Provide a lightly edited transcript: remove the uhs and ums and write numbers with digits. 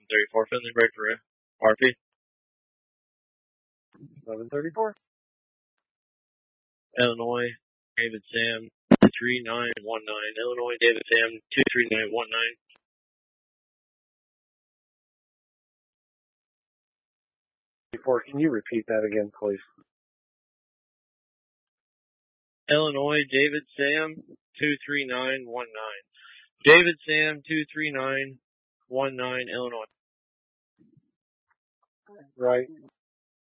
1134 Finley, break for RP. 1134. Illinois, David Sam, 3919. Illinois, David Sam, 23919. Can you repeat that again, please? Illinois, David Sam, 23919. David Sam, 23919, Illinois. Right.